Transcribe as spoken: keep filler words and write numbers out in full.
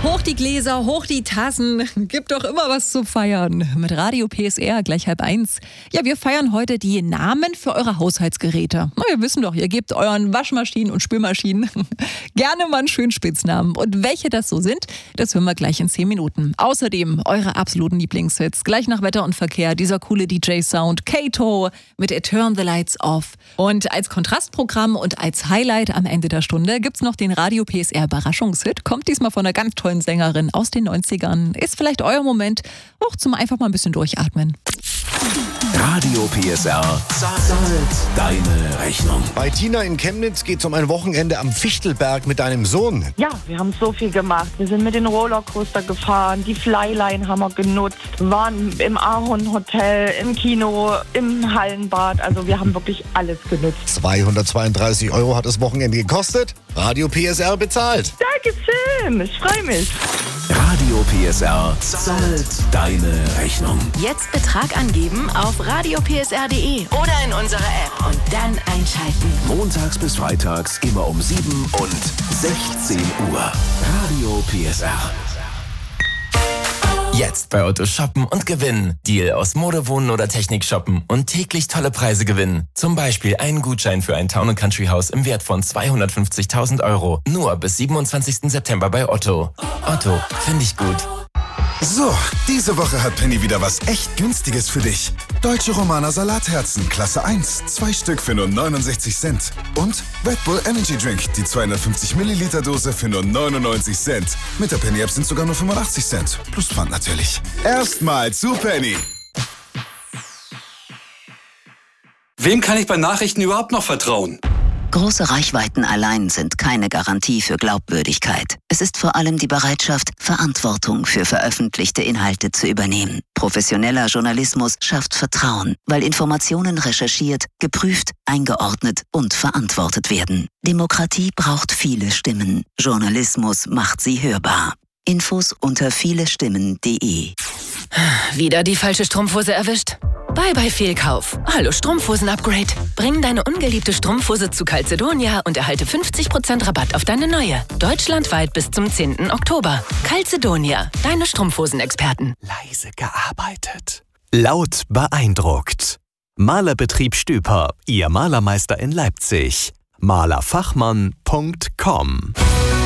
Hoch die Gläser, hoch die Tassen, gibt doch immer was zu feiern. Mit Radio P S R gleich halb eins. Ja, wir feiern heute die Namen für eure Haushaltsgeräte. Na, wir wissen doch, ihr gebt euren Waschmaschinen und Spülmaschinen gerne mal einen schönen Spitznamen. Und welche das so sind, das hören wir gleich in zehn Minuten. Außerdem eure absoluten Lieblingshits. Gleich nach Wetter und Verkehr, dieser coole D J-Sound, Kato mit Turn the Lights Off. Und als Kontrastprogramm und als Highlight am Ende der Stunde gibt's noch den Radio P S R Überraschungshit. Kommt diesmal von einer ganz tollen Sängerin aus den neunzigern. Ist vielleicht euer Moment, auch zum einfach mal ein bisschen durchatmen. Radio P S R zahlt deine Rechnung. Bei Tina in Chemnitz geht es um ein Wochenende am Fichtelberg mit deinem Sohn. Ja, wir haben so viel gemacht. Wir sind mit den Rollercoaster gefahren, die Flyline haben wir genutzt, waren im Ahorn Hotel, im Kino, im Hallenbad. Also wir haben wirklich alles genutzt. zweihundertzweiunddreißig Euro hat das Wochenende gekostet. Radio P S R bezahlt. Dankeschön, ich freue mich. Radio P S R zahlt deine Rechnung. Jetzt Betrag angeben auf radio p s r punkt d e oder in unserer App und dann einschalten. Montags bis freitags immer um sieben und sechzehn Uhr. Radio P S R. Jetzt bei Otto shoppen und gewinnen. Deal aus Mode, Wohnen oder Technik shoppen und täglich tolle Preise gewinnen. Zum Beispiel einen Gutschein für ein Town and Country Haus im Wert von zweihundertfünfzigtausend Euro. Nur bis siebenundzwanzigsten September bei Otto. Otto, finde ich gut. So, diese Woche hat Penny wieder was echt Günstiges für dich. Deutsche Romaner Salatherzen, Klasse eins, zwei Stück für nur neunundsechzig Cent. Und Red Bull Energy Drink, die zweihundertfünfzig Milliliter Dose für nur neunundneunzig Cent. Mit der Penny-App sind sogar nur fünfundachtzig Cent. Plus Pfand natürlich. Erstmal zu Penny. Wem kann ich bei Nachrichten überhaupt noch vertrauen? Große Reichweiten allein sind keine Garantie für Glaubwürdigkeit. Es ist vor allem die Bereitschaft, Verantwortung für veröffentlichte Inhalte zu übernehmen. Professioneller Journalismus schafft Vertrauen, weil Informationen recherchiert, geprüft, eingeordnet und verantwortet werden. Demokratie braucht viele Stimmen. Journalismus macht sie hörbar. Infos unter vielestimmen punkt de. Wieder die falsche Strumpfhose erwischt? Bye bye Fehlkauf. Hallo Strumpfhosen-Upgrade. Bring deine ungeliebte Strumpfhose zu Calzedonia und erhalte fünfzig Prozent Rabatt auf deine neue. Deutschlandweit bis zum zehnten Oktober. Calzedonia, deine Strumpfhosen-Experten. Leise gearbeitet. Laut beeindruckt. Malerbetrieb Stüper, Ihr Malermeister in Leipzig. malerfachmann punkt com